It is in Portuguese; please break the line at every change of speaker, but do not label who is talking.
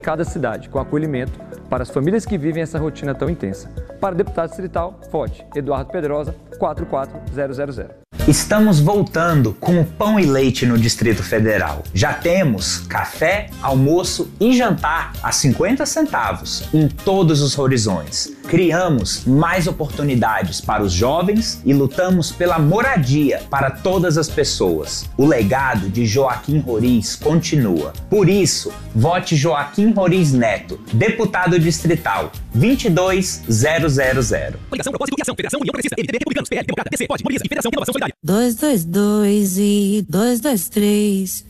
cada cidade, com acolhimento para as famílias que vivem essa rotina tão intensa. Para o deputado distrital, vote Eduardo Pedrosa, 44000.
Estamos voltando com o pão e leite no Distrito Federal. Já temos café, almoço e jantar a 50 centavos em todos os horizontes. Criamos mais oportunidades para os jovens e lutamos pela moradia para todas as pessoas. O legado de Joaquim Roriz continua. Por isso, vote Joaquim Roriz Neto, deputado distrital, 22000.
Coligação, propósito e ação. Federação União Progressista. MDB, Republicanos, PL, Democrata, DC, Pode, Polícia e Federação Inovação Solidária.
222 e 223.